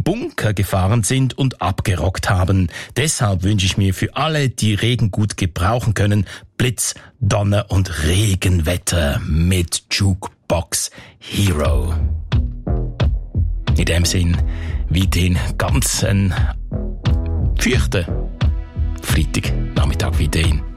Bunker gefahren sind und abgerockt haben. Deshalb wünsche ich mir für alle, die Regen gut gebrauchen können, Blitz, Donner und Regenwetter mit Jukebox Hero. In dem Sinn, wie den ganzen 4. Freitagnachmittag wie den.